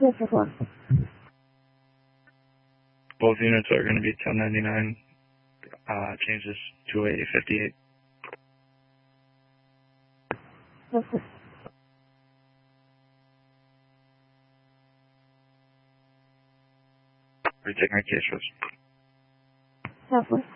Both units are going to be 1099. Changes to a 58. Retake my case, Rose.